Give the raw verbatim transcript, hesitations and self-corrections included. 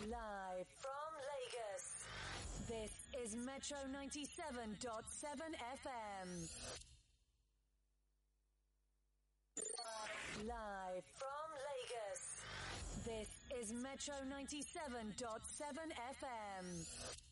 Live from Lagos, this is Metro ninety-seven point seven F M. Live from Lagos, this is Metro ninety-seven point seven F M.